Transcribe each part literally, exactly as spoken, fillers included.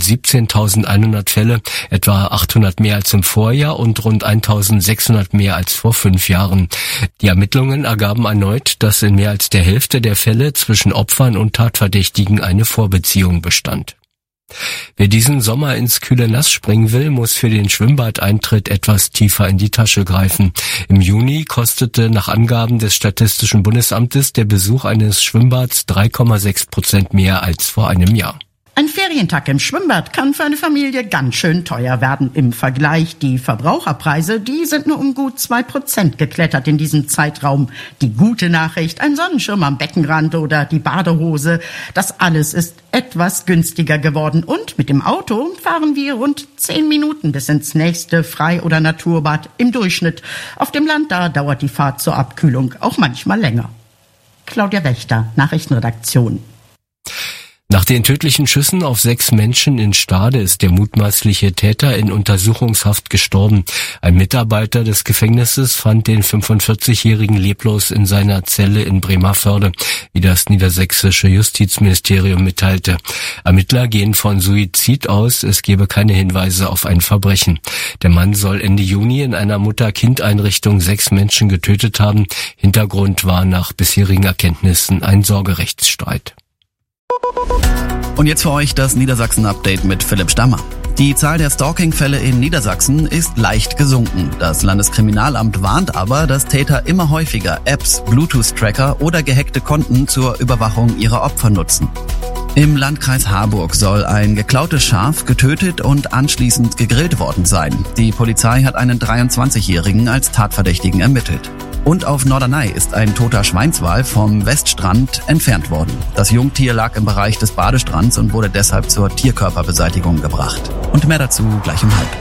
siebzehntausendeinhundert Fälle, etwa achthundert mehr als im Vorjahr und rund eintausendsechshundert mehr als vor fünf Jahren. Die Ermittlungen ergaben erneut, dass in mehr als der Hälfte der Fälle zwischen Opfern und Tatverdächtigen eine Vorbeziehung bestand. Wer diesen Sommer ins kühle Nass springen will, muss für den Schwimmbadeintritt etwas tiefer in die Tasche greifen. Im Juni kostete nach Angaben des Statistischen Bundesamtes der Besuch eines Schwimmbads drei Komma sechs Prozent mehr als vor einem Jahr. Ein Ferientag im Schwimmbad kann für eine Familie ganz schön teuer werden. Im Vergleich die Verbraucherpreise, die sind nur um gut zwei Prozent geklettert in diesem Zeitraum. Die gute Nachricht, ein Sonnenschirm am Beckenrand oder die Badehose, das alles ist etwas günstiger geworden. Und mit dem Auto fahren wir rund zehn Minuten bis ins nächste Frei- oder Naturbad im Durchschnitt. Auf dem Land, da dauert die Fahrt zur Abkühlung auch manchmal länger. Claudia Wächter, Nachrichtenredaktion. Nach den tödlichen Schüssen auf sechs Menschen in Stade ist der mutmaßliche Täter in Untersuchungshaft gestorben. Ein Mitarbeiter des Gefängnisses fand den fünfundvierzigjährigen leblos in seiner Zelle in Bremervörde, wie das niedersächsische Justizministerium mitteilte. Ermittler gehen von Suizid aus, es gebe keine Hinweise auf ein Verbrechen. Der Mann soll Ende Juni in einer Mutter-Kind-Einrichtung sechs Menschen getötet haben. Hintergrund war nach bisherigen Erkenntnissen ein Sorgerechtsstreit. Und jetzt für euch das Niedersachsen-Update mit Philipp Stammer. Die Zahl der Stalking-Fälle in Niedersachsen ist leicht gesunken. Das Landeskriminalamt warnt aber, dass Täter immer häufiger Apps, Bluetooth-Tracker oder gehackte Konten zur Überwachung ihrer Opfer nutzen. Im Landkreis Harburg soll ein geklautes Schaf getötet und anschließend gegrillt worden sein. Die Polizei hat einen dreiundzwanzigjährigen als Tatverdächtigen ermittelt. Und auf Norderney ist ein toter Schweinswal vom Weststrand entfernt worden. Das Jungtier lag im Bereich des Badestrands und wurde deshalb zur Tierkörperbeseitigung gebracht. Und mehr dazu gleich um halb.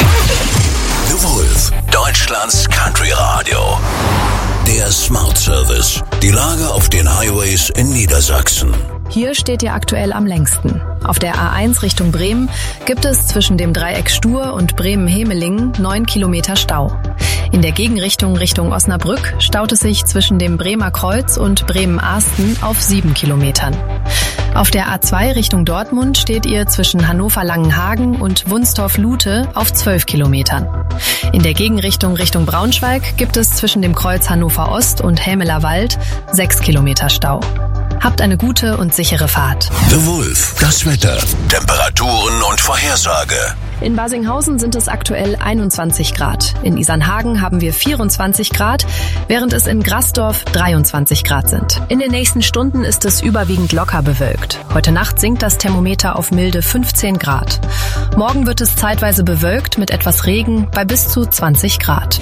The Wolf, Deutschlands Country Radio. Der Smart Service. Die Lage auf den Highways in Niedersachsen. Hier steht ihr aktuell am längsten. Auf der A eins Richtung Bremen gibt es zwischen dem Dreieck Stur und Bremen-Hemelingen neun Kilometer Stau. In der Gegenrichtung Richtung Osnabrück staut es sich zwischen dem Bremer Kreuz und Bremen-Ahsten auf sieben Kilometern. Auf der A zwei Richtung Dortmund steht ihr zwischen Hannover-Langenhagen und Wunstorf-Lute auf zwölf Kilometern. In der Gegenrichtung Richtung Braunschweig gibt es zwischen dem Kreuz Hannover Ost und Hämeler Wald sechs Kilometer Stau. Habt eine gute und sichere Fahrt. The Wolf, das Wetter, Temperaturen und Vorhersage. In Basinghausen sind es aktuell einundzwanzig Grad. In Isernhagen haben wir vierundzwanzig Grad, während es in Grassdorf dreiundzwanzig Grad sind. In den nächsten Stunden ist es überwiegend locker bewölkt. Heute Nacht sinkt das Thermometer auf milde fünfzehn Grad. Morgen wird es zeitweise bewölkt mit etwas Regen bei bis zu zwanzig Grad.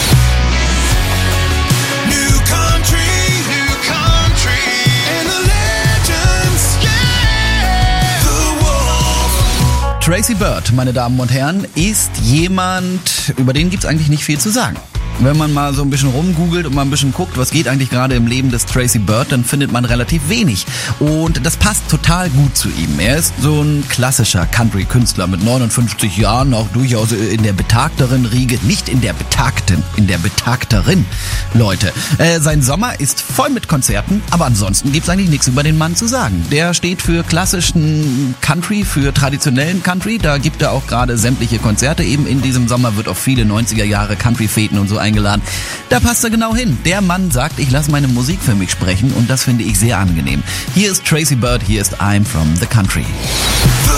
Tracy Byrd, meine Damen und Herren, ist jemand, über den gibt's eigentlich nicht viel zu sagen. Wenn man mal so ein bisschen rumgoogelt und mal ein bisschen guckt, was geht eigentlich gerade im Leben des Tracy Byrd, dann findet man relativ wenig. Und das passt total gut zu ihm. Er ist so ein klassischer Country-Künstler mit neunundfünfzig Jahren, auch durchaus in der betagteren Riege, nicht in der betagten, in der betagteren, Leute. Äh, sein Sommer ist voll mit Konzerten, aber ansonsten gibt's eigentlich nichts über den Mann zu sagen. Der steht für klassischen Country, für traditionellen Country. Da gibt er auch gerade sämtliche Konzerte. Eben in diesem Sommer wird auf viele neunziger Jahre Country-Feten und so eingeladen. Da passt er genau hin. Der Mann sagt, ich lasse meine Musik für mich sprechen und das finde ich sehr angenehm. Hier ist Tracy Byrd, hier ist I'm from the Country.